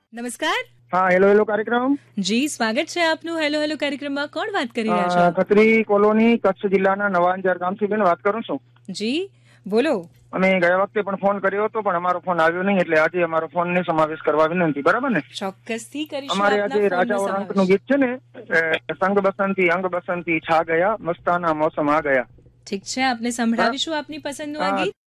નમસ્કાર. હા, hello hello કાર્યક્રમ. જી, સ્વાગત છે આપનું હેલો હેલો કાર્યક્રમમાં. કોણ વાત કરી રહ્યા છો? ખત્રી કોલોની, કચ્છ જિલ્લાના નવા અંજાર ગામથી બેન વાત કરું છું. જી, બોલો. અમે ગયા વખતે પણ ફોન કર્યો હતો, પણ અમારો ફોન આવ્યો નહીં, એટલે આજે અમારો ફોન ને સમાવેશ કરવા વિનંતી. બરાબર ને? ચોક્કસથી કરીશું. અમારે આપના આજે ફોનનો રાજા સમાવેશ. ઓરંકનું ગીત છે ને, સંગ બસંતી અંગ બસંતી છા ગયા, મસ્તાના મોસમ આ ગયા. ઠીક છે, આપને સંભળાવીશું આપની પસંદનું આ ગીત.